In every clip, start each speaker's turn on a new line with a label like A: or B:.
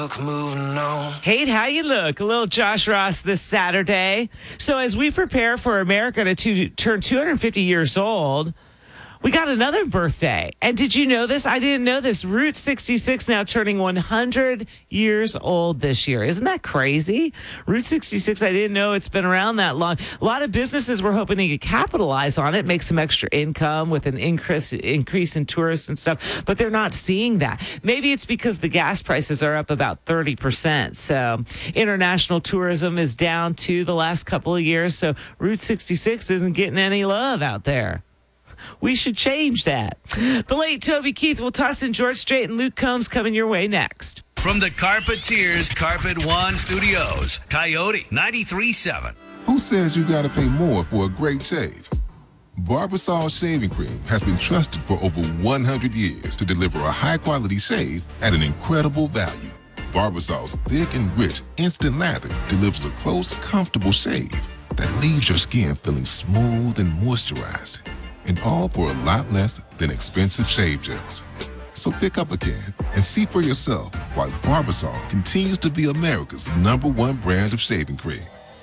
A: look, moving on.
B: Hate how you look. A little Josh Ross this Saturday. So as we prepare for America to turn 250 years old, we got another birthday. And did you know this? I didn't know this. Route 66 now turning 100 years old this year. Isn't that crazy? Route 66, I didn't know it's been around that long. A lot of businesses were hoping to capitalize on it, make some extra income with an increase in tourists and stuff, but they're not seeing that. Maybe it's because the gas prices are up about 30%. So international tourism is down too the last couple of years. So Route 66 isn't getting any love out there. We should change that. The late Toby Keith will toss in George Strait and Luke Combs coming your way next.
C: From the Carpeteers Carpet One Studios, Coyote 93.7.
D: Who says you gotta pay more for a great shave? Barbasol Shaving Cream has been trusted for over 100 years to deliver a high-quality shave at an incredible value. Barbasol's thick and rich instant lather delivers a close, comfortable shave that leaves your skin feeling smooth and moisturized. And all for a lot less than expensive shave gels. So pick up a can and see for yourself why Barbasol continues to be America's #1 brand of shaving cream.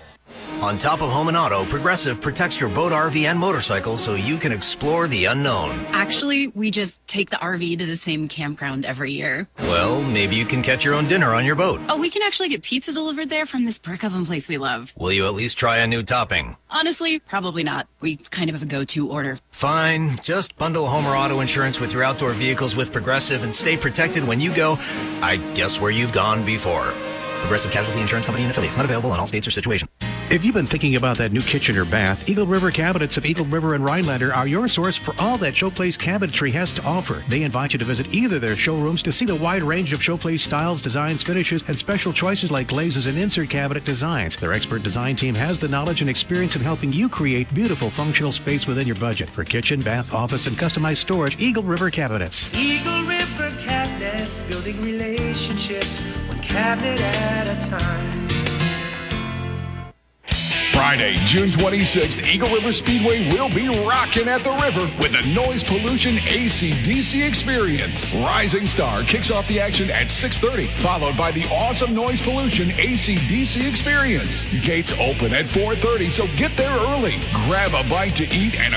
E: On top of home and auto, Progressive protects your boat, RV, and motorcycle so you can explore the unknown.
F: Actually, we just take the RV to the same campground every year.
E: Well, maybe you can catch your own dinner on your boat.
F: Oh, we can actually get pizza delivered there from this brick oven place we love.
E: Will you at least try a new topping?
F: Honestly, probably not. We kind of have a go-to order.
E: Fine. Just bundle home or auto insurance with your outdoor vehicles with Progressive and stay protected when you go, I guess, where you've gone before. Progressive Casualty Insurance Company and affiliates. Not available in all states or situations.
G: If you've been thinking about that new kitchen or bath, Eagle River Cabinets of Eagle River and Rhinelander are your source for all that Showplace Cabinetry has to offer. They invite you to visit either their showrooms to see the wide range of Showplace styles, designs, finishes, and special choices like glazes and insert cabinet designs. Their expert design team has the knowledge and experience in helping you create beautiful, functional space within your budget. For kitchen, bath, office, and customized storage, Eagle River Cabinets.
A: Eagle River Cabinets, building relationships, one cabinet at a time.
H: Friday, June 26th, Eagle River Speedway will be rocking at the river with the Noise Pollution AC/DC Experience. Rising Star kicks off the action at 6:30, followed by the awesome Noise Pollution AC/DC Experience. Gates open at 4:30, so get there early. Grab a bite to eat and a